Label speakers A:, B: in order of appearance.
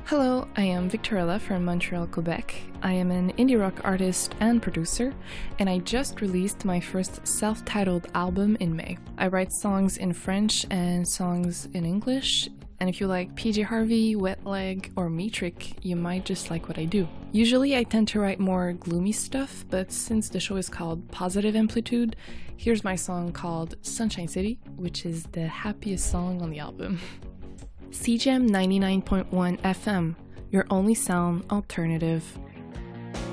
A: Hello, I am Victorella from Montreal, Quebec. I am an indie rock artist and producer, and I just released my first self-titled album in May. I write songs in French and songs in English, and if you like PJ Harvey, Wet Leg, or Metric, you might just like what I do. Usually I tend to write more gloomy stuff, but since the show is called Positive Amplitude, here's my song called Sunshine City, which is the happiest song on the album. CJAM 99.1 FM, your only sound alternative.